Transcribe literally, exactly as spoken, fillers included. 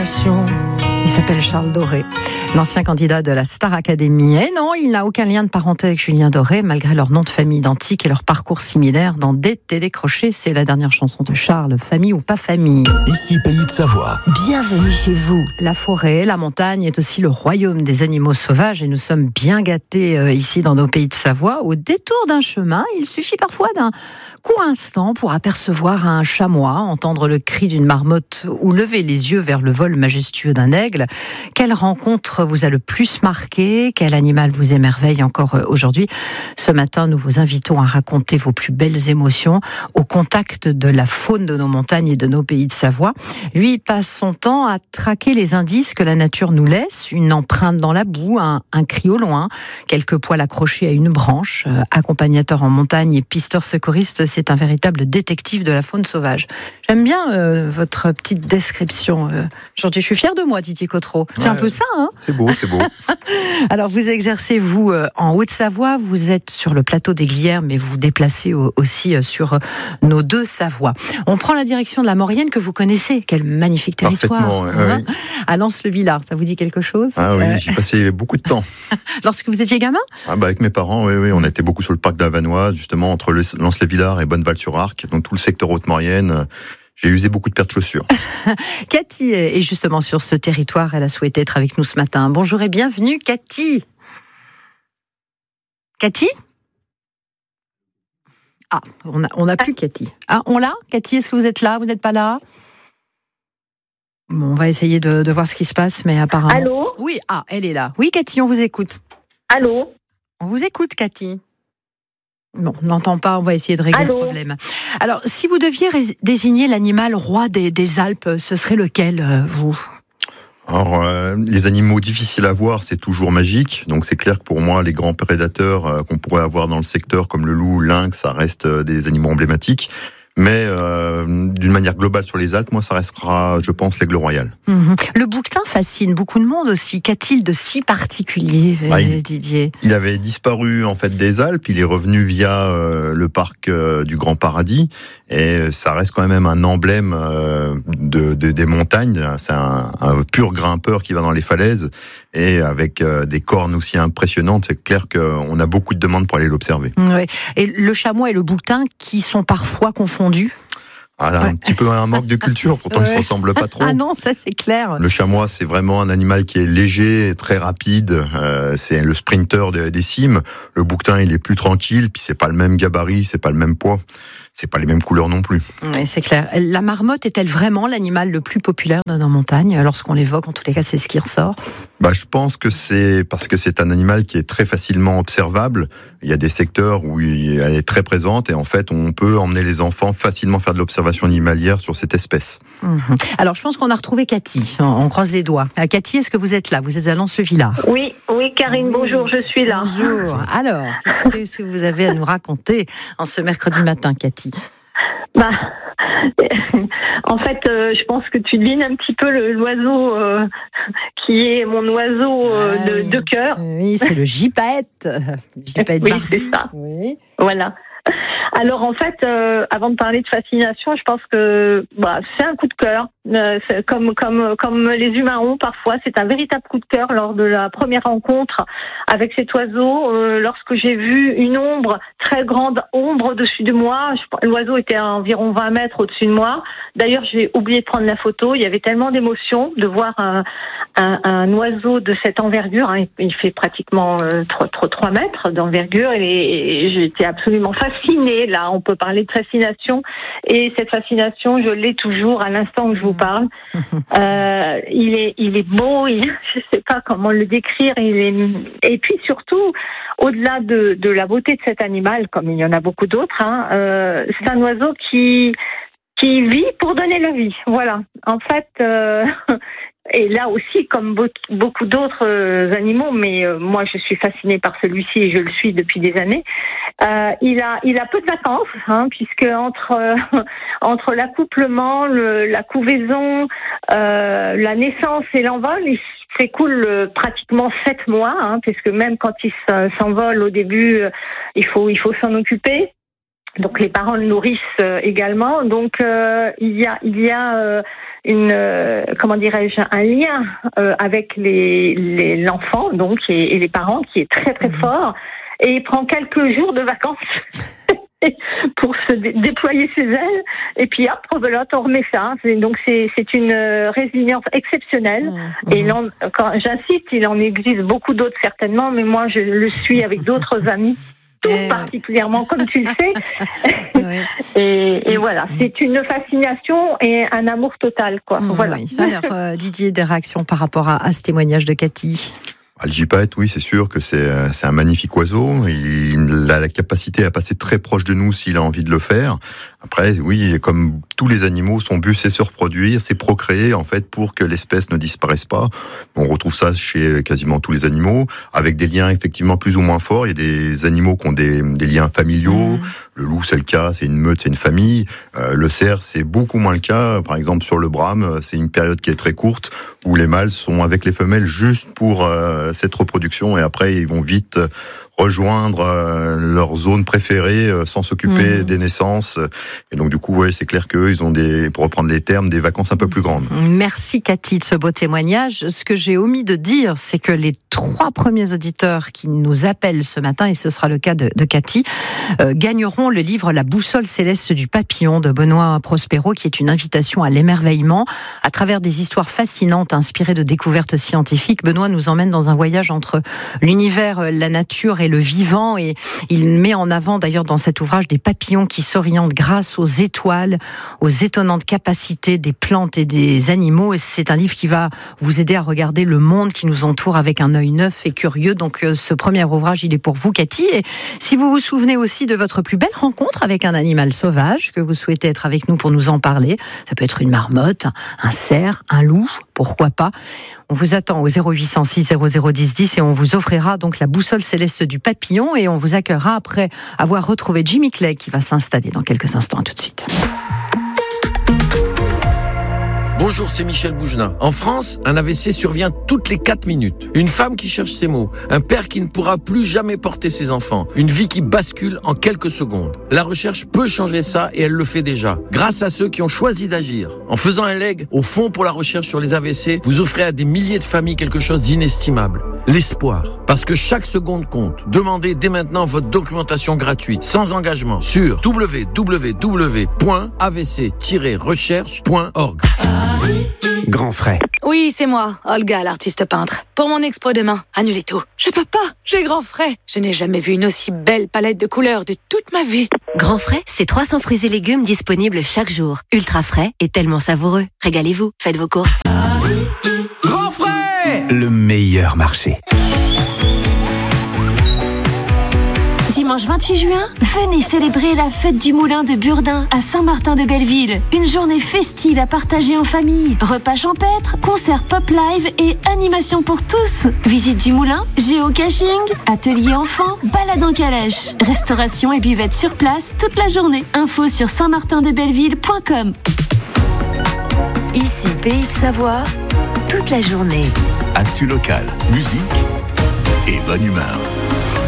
fascination. Il s'appelle Charles Doré, l'ancien candidat de la Star Academy. Et non, il n'a aucun lien de parenté avec Julien Doré, malgré leur nom de famille identique et leur parcours similaire dans Des télécrochés. C'est la dernière chanson de Charles, famille ou pas famille. Ici, Pays de Savoie. Bienvenue chez vous. La forêt, la montagne est aussi le royaume des animaux sauvages et nous sommes bien gâtés euh, ici dans nos Pays de Savoie. Au détour d'un chemin, il suffit parfois d'un court instant pour apercevoir un chamois, entendre le cri d'une marmotte ou lever les yeux vers le vol majestueux d'un aigle. Quelle rencontre vous a le plus marqué? Quel animal vous émerveille encore aujourd'hui? Ce matin, nous vous invitons à raconter vos plus belles émotions au contact de la faune de nos montagnes et de nos Pays de Savoie. Lui passe son temps à traquer les indices que la nature nous laisse, une empreinte dans la boue, un, un cri au loin, quelques poils accrochés à une branche. Euh, accompagnateur en montagne et pisteur secouriste, c'est un véritable détective de la faune sauvage. J'aime bien euh, votre petite description. Euh, aujourd'hui, je suis fière de moi, Didier Cottereau. C'est ouais, un peu ça, hein? C'est beau, c'est beau. Alors, vous exercez, vous, en Haute-Savoie, vous êtes sur le plateau des Glières, mais vous vous déplacez aussi sur nos deux Savoies. On prend la direction de la Maurienne, que vous connaissez. Quel magnifique territoire. Hein, oui. À Lens-le-Villard, ça vous dit quelque chose? Ah oui, euh... j'y passais beaucoup de temps. Lorsque vous étiez gamin? Ah bah avec mes parents, oui, oui, on était beaucoup sur le parc de la Vanoise, justement, entre Lens-le-Villard et Bonneval-sur-Arc, donc tout le secteur Haute-Maurienne. J'ai usé beaucoup de paires de chaussures. Cathy est justement sur ce territoire. Elle a souhaité être avec nous ce matin. Bonjour et bienvenue, Cathy. Cathy? Ah, on n'a on a plus Cathy. Ah, on l'a? Cathy, est-ce que vous êtes là? Vous n'êtes pas là? Bon, on va essayer de, de voir ce qui se passe, mais apparemment... Allô? Oui, ah, elle est là. Oui, Cathy, on vous écoute. Allô? On vous écoute, Cathy. Bon, on n'entend pas, on va essayer de régler Allô? ce problème. Alors, si vous deviez ré- désigner l'animal roi des, des Alpes, ce serait lequel, euh, vous? Alors, euh, les animaux difficiles à voir, c'est toujours magique. Donc, c'est clair que pour moi, les grands prédateurs euh, qu'on pourrait avoir dans le secteur, comme le loup, lynx, ça reste euh, des animaux emblématiques. Mais euh, d'une manière globale sur les Alpes, moi, ça restera, je pense, l'aigle royal. Mmh. Le bouquetin fascine beaucoup de monde aussi. Qu'a-t-il de si particulier, bah, il, Didier? Il avait disparu en fait des Alpes. Il est revenu via euh, le parc euh, du Grand Paradis, et ça reste quand même un emblème euh, de, de des montagnes. C'est un, un pur grimpeur qui va dans les falaises, et avec euh, des cornes aussi impressionnantes. C'est clair qu'on a beaucoup de demandes pour aller l'observer. Ouais. Et le chamois et le bouquetin qui sont parfois confondus. Ah, un ouais. petit peu un manque de culture, pourtant ouais. Ils ne se ressemblent pas trop. Ah non, ça c'est clair. Le chamois, c'est vraiment un animal qui est léger, très rapide. Euh, c'est le sprinter des, des cimes. Le bouquetin, il est plus tranquille, puis c'est pas le même gabarit, c'est pas le même poids. C'est pas les mêmes couleurs non plus. Oui, c'est clair. La marmotte est-elle vraiment l'animal le plus populaire de nos montagnes? Lorsqu'on l'évoque, en tous les cas, c'est ce qui ressort. Bah, je pense que c'est parce que c'est un animal qui est très facilement observable. Il y a des secteurs où elle est très présente, et en fait, on peut emmener les enfants facilement faire de l'observation animalière sur cette espèce. Mmh. Alors, je pense qu'on a retrouvé Cathy. On croise les doigts. Cathy, est-ce que vous êtes là? Vous êtes à Lens-le-Villard? Oui, oui, Karine, oui. Bonjour, je suis là. Bonjour. Alors, qu'est-ce que vous avez à nous raconter en ce mercredi matin, Cathy? Bah, en fait, euh, je pense que tu devines un petit peu le, l'oiseau euh, qui est mon oiseau euh, ah, de, oui. de cœur. Oui, c'est le gypaète. Oui, c'est ça. Oui. Voilà. Alors en fait, euh, avant de parler de fascination, je pense que bah, c'est un coup de cœur, euh, c'est comme comme comme les humains ont parfois. C'est un véritable coup de cœur lors de la première rencontre avec cet oiseau. Euh, lorsque j'ai vu une ombre, très grande ombre au-dessus de moi, je, l'oiseau était à environ vingt mètres au-dessus de moi. D'ailleurs, j'ai oublié de prendre la photo. Il y avait tellement d'émotion de voir un, un, un oiseau de cette envergure. Hein. Il fait pratiquement euh, trois mètres d'envergure, et, et j'étais absolument fascinée. Là, on peut parler de fascination, et cette fascination, je l'ai toujours à l'instant où je vous parle. Euh, il est, il est beau. Il, je ne sais pas comment le décrire. Il est, et puis surtout, au-delà de, de la beauté de cet animal, comme il y en a beaucoup d'autres, hein, euh, c'est un oiseau qui qui vit pour donner la vie. Voilà. En fait. Euh, Et là aussi, comme beaucoup d'autres animaux, mais moi je suis fascinée par celui-ci et je le suis depuis des années. Euh, il a, il a peu de vacances, hein, puisque entre euh, entre l'accouplement, le, la couvaison, euh, la naissance et l'envol, il s'écoule pratiquement sept mois, hein, puisque même quand il s'envole au début, il faut il faut s'en occuper. Donc les parents le nourrissent également. Donc euh, il y a il y a euh, une euh, comment dirais-je, un lien euh, avec les, les l'enfant donc et, et les parents qui est très très fort, et il prend quelques jours de vacances pour se dé- déployer ses ailes, et puis hop, rebelote, on remet ça. C'est, donc c'est, c'est une résilience exceptionnelle. Mmh. Et il en, quand j'insiste, il en existe beaucoup d'autres certainement, mais moi je le suis avec d'autres amis. Tout et particulièrement, comme tu le sais. Oui. et, et voilà, c'est une fascination et un amour total, quoi. Mmh, voilà. Oui. Alors, euh, Didier, des réactions par rapport à, à ce témoignage de Cathy? Le gypaète, oui, c'est sûr que c'est, c'est un magnifique oiseau. Il a la capacité à passer très proche de nous s'il a envie de le faire. Après, oui, comme tous les animaux, son but c'est se reproduire, c'est procréer en fait pour que l'espèce ne disparaisse pas. On retrouve ça chez quasiment tous les animaux, avec des liens effectivement plus ou moins forts. Il y a des animaux qui ont des, des liens familiaux. Mmh. Le loup, c'est le cas, c'est une meute, c'est une famille. Euh, le cerf, c'est beaucoup moins le cas. Par exemple, sur le brame, c'est une période qui est très courte où les mâles sont avec les femelles juste pour euh, cette reproduction, et après ils vont vite rejoindre euh, leur zone préférée euh, sans s'occuper mmh. des naissances. Et donc du coup, ouais, c'est clair qu'eux, ils ont des, pour reprendre les termes, des vacances un peu plus grandes. Merci Cathy de ce beau témoignage. Ce que j'ai omis de dire, c'est que les trois premiers auditeurs qui nous appellent ce matin, et ce sera le cas de, de Cathy, euh, gagneront le livre La boussole céleste du papillon de Benoît Prospero, qui est une invitation à l'émerveillement. À travers des histoires fascinantes inspirées de découvertes scientifiques, Benoît nous emmène dans un voyage entre l'univers, la nature et le vivant, et il met en avant d'ailleurs dans cet ouvrage des papillons qui s'orientent grâce aux étoiles, aux étonnantes capacités des plantes et des animaux. Et c'est un livre qui va vous aider à regarder le monde qui nous entoure avec un œil neuf et curieux. Donc ce premier ouvrage, il est pour vous, Cathy. Et si vous vous souvenez aussi de votre plus belle rencontre avec un animal sauvage, que vous souhaitez être avec nous pour nous en parler, ça peut être une marmotte, un cerf, un loup, pourquoi pas. On vous attend au zéro huit cent six zéro zéro dix dix et on vous offrira donc la boussole céleste du papillon, et on vous accueillera après avoir retrouvé Jimmy Clegg qui va s'installer dans quelques instants. À tout de suite. Bonjour, c'est Michel Bougenin. En France, un A V C survient toutes les quatre minutes. Une femme qui cherche ses mots, un père qui ne pourra plus jamais porter ses enfants, une vie qui bascule en quelques secondes. La recherche peut changer ça, et elle le fait déjà, grâce à ceux qui ont choisi d'agir. En faisant un leg au Fonds pour la recherche sur les A V C, vous offrez à des milliers de familles quelque chose d'inestimable. L'espoir. Parce que chaque seconde compte. Demandez dès maintenant votre documentation gratuite, sans engagement, sur w w w point a v c tiret recherche point org. Grand frais. Oui, c'est moi, Olga, l'artiste peintre. Pour mon expo demain, annulez tout. Je peux pas, j'ai grand frais. Je n'ai jamais vu une aussi belle palette de couleurs de toute ma vie. Grand frais, c'est trois cents fruits et légumes disponibles chaque jour. Ultra frais et tellement savoureux. Régalez-vous, faites vos courses. Grand frais, le meilleur marché. Dimanche vingt-huit juin, venez célébrer la fête du moulin de Burdin à Saint-Martin-de-Belleville. Une journée festive à partager en famille. Repas champêtres, concerts pop live et animation pour tous. Visite du moulin, géocaching, atelier enfants, balade en calèche, restauration et buvette sur place toute la journée. Info sur saint martin de belleville point com. Ici, Pays de Savoie, toute la journée. Actu local, musique et bonne humeur.